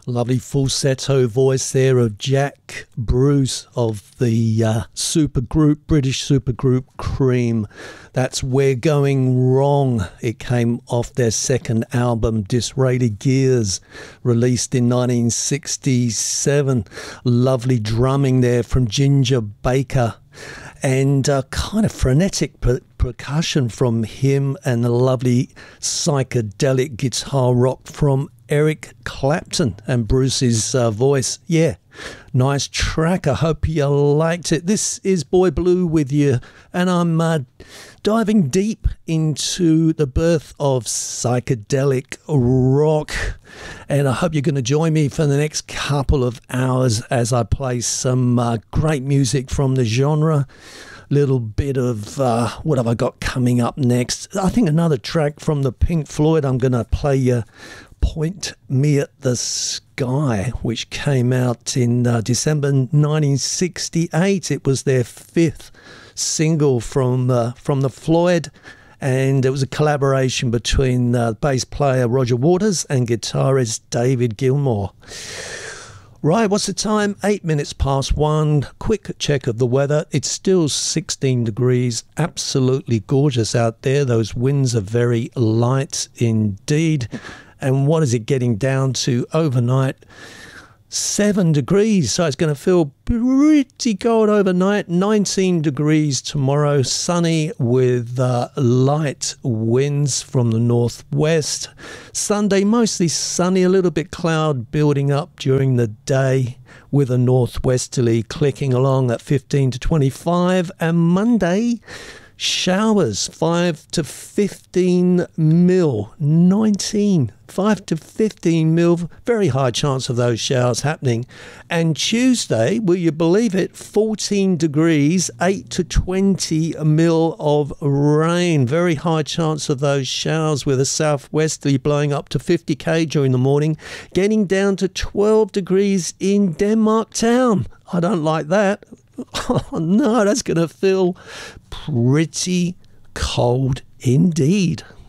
Lovely falsetto voice there of Jack Bruce of the British supergroup Cream. That's We're Going Wrong. It came off their second album, Disrated Gears, released in 1967. Lovely drumming there from Ginger Baker. And kind of frenetic percussion from him, and a lovely psychedelic guitar rock from Eric Clapton and Bruce's voice. Yeah, nice track. I hope you liked it. This is Boy Blue with you, and I'm diving deep into the birth of psychedelic rock. And I hope you're going to join me for the next couple of hours as I play some great music from the genre. Little bit of what have I got coming up next? I think another track from the Pink Floyd. I'm going to play you Point Me at the Sky, which came out in December 1968. It was their fifth single from the Floyd, and it was a collaboration between bass player Roger Waters and guitarist David Gilmour. Right, what's the time? 8 minutes past 1. Quick check of the weather. It's still 16 degrees. Absolutely gorgeous out there. Those winds are very light indeed. And what is it getting down to overnight? 7 degrees. So it's going to feel pretty cold overnight. 19 degrees tomorrow. Sunny with light winds from the northwest. Sunday, mostly sunny. A little bit cloud building up during the day with a northwesterly clicking along at 15 to 25. And Monday, showers 5 to 15 mil. 5 to 15 mil, very high chance of those showers happening. And Tuesday, will you believe it, 14 degrees, 8 to 20 mil of rain. Very high chance of those showers with a southwesterly blowing up to 50 km during the morning, getting down to 12 degrees in Denmark town. I don't like that. Oh no, that's going to feel pretty cold indeed.